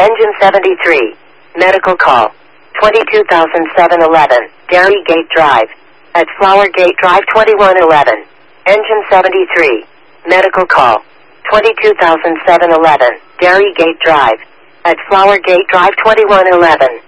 Engine 73. Medical call. 22,711. Dairy Gate Drive. At Flower Gate Drive 2111. Engine 73. Medical call. 22,711. Dairy Gate Drive. At Flower Gate Drive 2111.